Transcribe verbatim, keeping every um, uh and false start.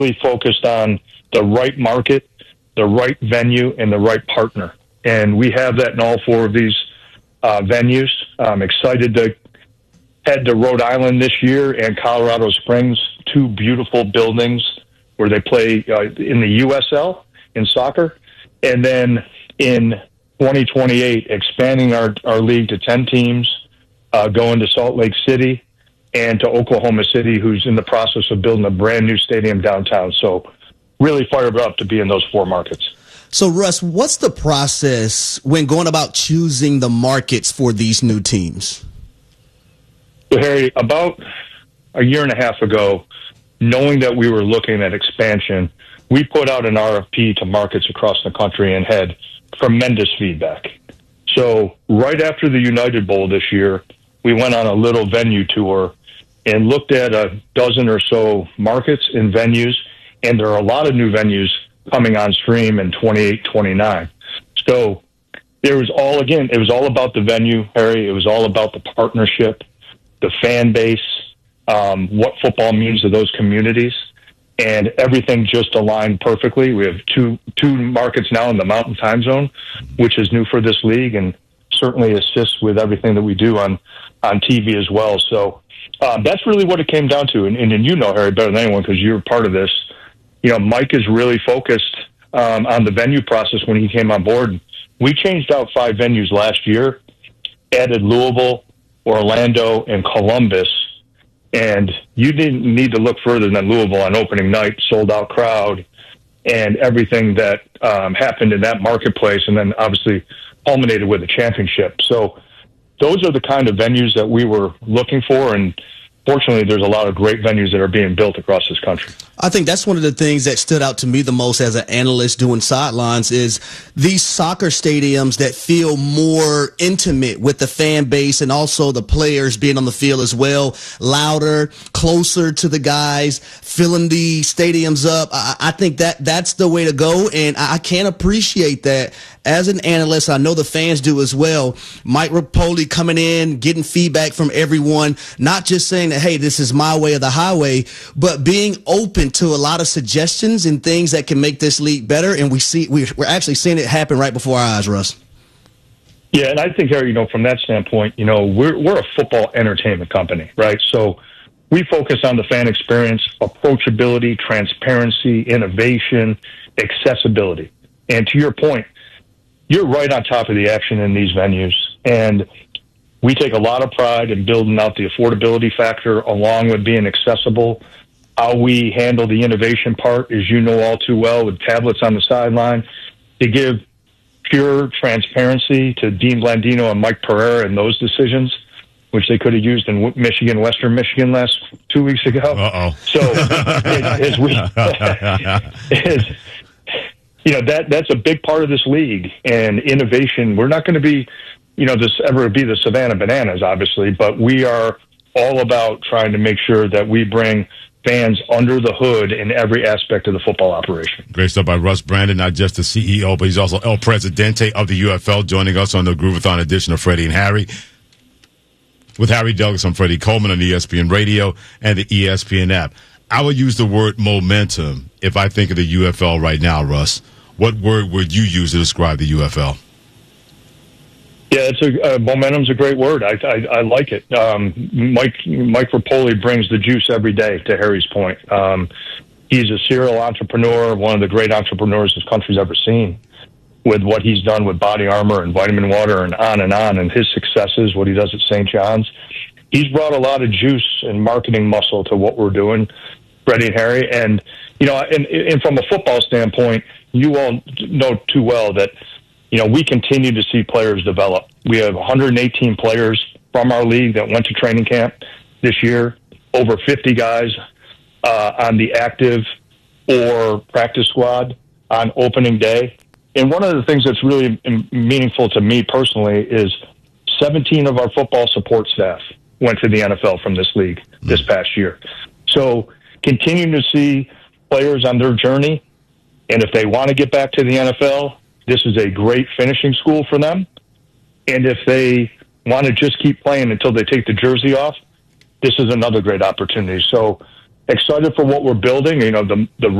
really focused on the right market, the right venue, and the right partner. And we have that in all four of these uh, venues. I'm excited to head to Rhode Island this year and Colorado Springs, two beautiful buildings where they play uh, in the U S L in soccer. And then in twenty twenty-eight, expanding our, our league to ten teams, uh, going to Salt Lake City and to Oklahoma City, who's in the process of building a brand new stadium downtown. So really fired up to be in those four markets. So, Russ, what's the process when going about choosing the markets for these new teams? So, Harry, about a year and a half ago, knowing that we were looking at expansion, we put out an R F P to markets across the country and had tremendous feedback. So right after the United Bowl this year, we went on a little venue tour and looked at a dozen or so markets and venues, and there are a lot of new venues coming on stream in twenty-eight, twenty-nine. So it was all, again, it was all about the venue, Harry. It was all about the partnership, the fan base, um, what football means to those communities, and everything just aligned perfectly. We have two two markets now in the Mountain Time Zone, which is new for this league and certainly assists with everything that we do on, on T V as well. So um, that's really what it came down to. And, and, and you know, Harry, better than anyone because you're part of this. You know, Mike is really focused um, on the venue process when he came on board. We changed out five venues last year, added Louisville, Orlando, and Columbus. And you didn't need to look further than Louisville on opening night, sold-out crowd, and everything that um, happened in that marketplace, and then obviously culminated with a championship. So those are the kind of venues that we were looking for, and fortunately, there's a lot of great venues that are being built across this country. I think that's one of the things that stood out to me the most as an analyst doing sidelines is these soccer stadiums that feel more intimate with the fan base and also the players being on the field as well, louder, closer to the guys, filling the stadiums up. I, I think that that's the way to go, and I, I can appreciate that. As an analyst, I know the fans do as well. Mike Rapoli coming in, getting feedback from everyone, not just saying that, hey, this is my way or the highway, but being open to a lot of suggestions and things that can make this league better. And we see, we're actually seeing it happen right before our eyes, Russ. Yeah, and I think, Harry, you know, from that standpoint, you know, we're we're a football entertainment company, right? So we focus on the fan experience, approachability, transparency, innovation, accessibility. And to your point, you're right on top of the action in these venues. And we take a lot of pride in building out the affordability factor along with being accessible. How we handle the innovation part, as you know all too well, with tablets on the sideline, to give pure transparency to Dean Blandino and Mike Pereira and those decisions, which they could have used in Michigan, Western Michigan last two weeks ago. Uh-oh. So as, as we, as, you know, that that's a big part of this league and innovation. We're not going to be, you know, this ever be the Savannah Bananas, obviously, but we are all about trying to make sure that we bring fans under the hood in every aspect of the football operation. Great stuff by Russ Brandon, not just the C E O, but he's also El Presidente of the U F L, joining us on the Groovathon edition of Freddie and Harry. With Harry Douglas, I'm Freddie Coleman on E S P N Radio and the E S P N app. I would use the word momentum if I think of the U F L right now, Russ. What word would you use to describe the U F L? Yeah, it's a uh, momentum's a great word. I I, I like it. Um, Mike Mike Rapoli brings the juice every day. To Harry's point, um, he's a serial entrepreneur, one of the great entrepreneurs this country's ever seen. With what he's done with Body Armor and Vitamin Water and on and on, and his successes, what he does at Saint John's, he's brought a lot of juice and marketing muscle to what we're doing, Freddie and Harry. And you know, and, and from a football standpoint, you all know too well that, you know, we continue to see players develop. We have one hundred eighteen players from our league that went to training camp this year, over fifty guys uh, on the active or practice squad on opening day. And one of the things that's really meaningful to me personally is seventeen of our football support staff went to the N F L from this league this past year. So continuing to see players on their journey, and if they want to get back to the N F L, this is a great finishing school for them. And if they want to just keep playing until they take the jersey off, this is another great opportunity. So excited for what we're building. You know, the the